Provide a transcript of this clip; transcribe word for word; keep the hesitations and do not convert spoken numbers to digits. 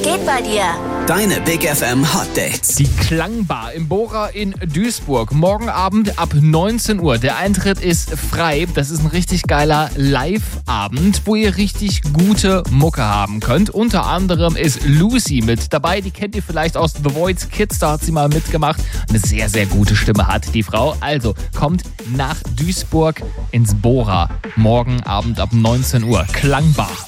geht bei dir? Deine Big F M Hot Dates. Die Klangbar im Bora in Duisburg. Morgen Abend ab neunzehn Uhr. Der Eintritt ist frei. Das ist ein richtig geiler Live-Abend, wo ihr richtig gute Mucke haben könnt. Unter anderem ist Lucy mit dabei. Die kennt ihr vielleicht aus The Voice Kids. Da hat sie mal mitgemacht. Eine sehr, sehr gute Stimme hat die Frau. Also kommt nach Duisburg ins Bora. Morgen Abend ab neunzehn Uhr. Klangbar.